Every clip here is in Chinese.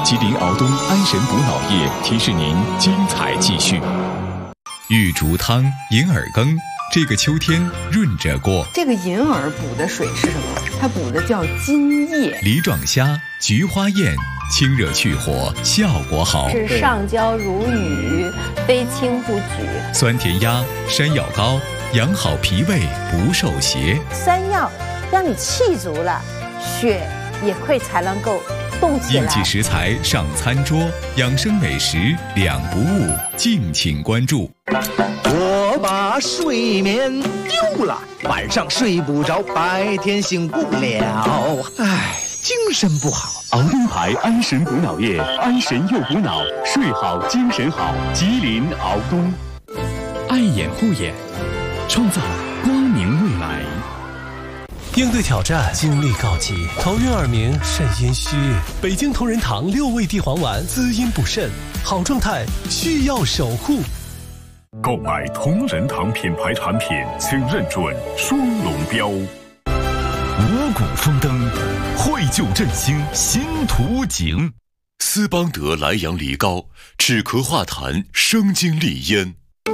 吉林敖东安神补脑液提示您精彩继续。玉竹汤、银耳羹，这个秋天润着过。 这个银耳补的水是什么？它补的叫津液。 梨状虾、菊花宴，清热去火，效果好。 是上焦如雨，非清不举。 酸甜鸭、山药膏，养好脾胃，不受邪。 山药让你气足了，血也会才能够动起来。 应季食材上餐桌，养生美食两不误，敬请关注。 我把睡眠丢了，晚上睡不着，白天醒不了，唉，精神不好。 敖东牌安神补脑液，安神又补脑，睡好精神好。吉林敖东， 爱眼护眼，创造光明未来。 应对挑战，精力告急，头晕耳鸣，肾阴虚。北京同仁堂6味地黄丸，滋阴补肾，好状态需要守护。 购买同仁堂品牌产品，请认准双龙标。 五谷丰登，惠救振兴新图景。斯邦德莱阳梨膏，止咳化痰，生津利咽。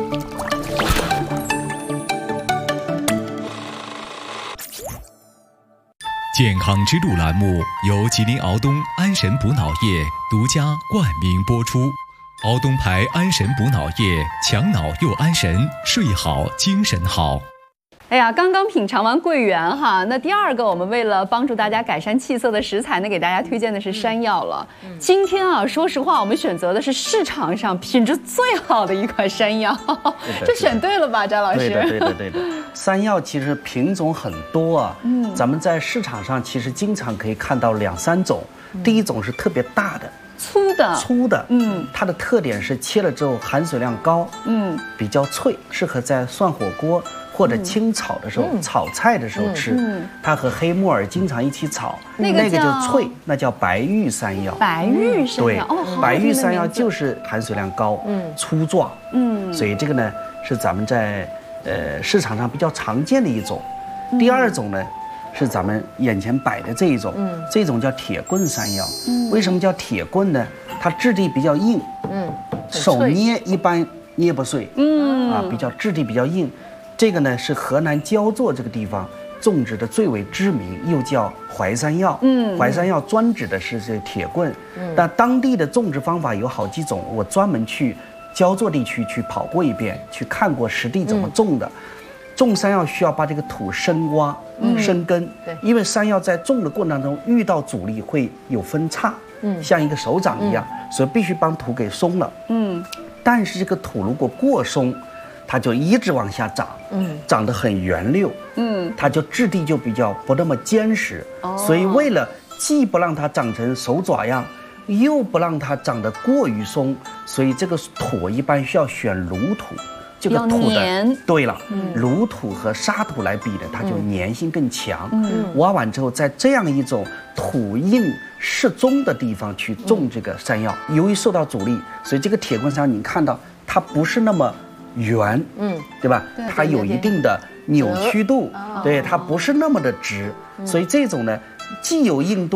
健康之路栏目由吉林敖东安神补脑液独家冠名播出。敖东牌安神补脑液，强脑又安神，睡好精神好。 哎呀，刚刚品尝完桂圆哈，那第二个我们为了帮助大家改善气色的食材呢，给大家推荐的是山药了。今天啊，说实话，我们选择的是市场上品质最好的一款山药，这选对了吧，张老师？ 对的。山药其实品种很多啊，咱们在市场上其实经常可以看到2、3种。第一种是特别大的。粗的，它的特点是切了之后含水量高，比较脆，适合在涮火锅或者清炒的时候、炒菜的时候吃。它和黑木耳经常一起炒，那个就脆，那叫白玉山药。 白玉山药， 对，白玉山药就是含水量高，粗壮，所以这个呢是咱们在市场上比较常见的一种。第二种呢，是咱们眼前摆的这一种，这种叫铁棍山药。为什么叫铁棍呢？它质地比较硬，手捏一般捏不碎，质地比较硬。这个呢是河南焦作这个地方种植的最为知名，又叫淮山药。淮山药专指的是这铁棍，但当地的种植方法有好几种，我专门去焦作地区去跑过一遍，去看过实地怎么种的。种山药需要把这个土深挖、深根，因为山药在种的过程当中遇到阻力会有分叉，像一个手掌一样，所以必须帮土给松了。但是这个土如果过松，它就一直往下长，长得很圆溜，它就质地就比较不那么坚实。所以为了既不让它长成手爪样，又不让它长得过于松，所以这个土一般需要选卤土。这个土的，对了，卤土和沙土来比呢，它就粘性更强。挖完之后，在这样一种土硬适中的地方去种这个山药，由于受到阻力，所以这个铁棍山药你看到它不是那么圆，对吧？它有一定的扭曲度，对，它不是那么的直，所以这种呢，既有硬度。